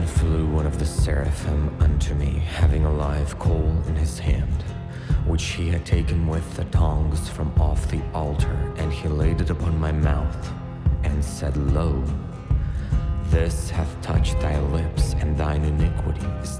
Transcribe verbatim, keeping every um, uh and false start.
flew one of the seraphim unto me, having a live coal in his hand, which he had taken with the tongs from off the altar, and he laid it upon my mouth, and said, Lo, this hath touched thy lips, and thine iniquity is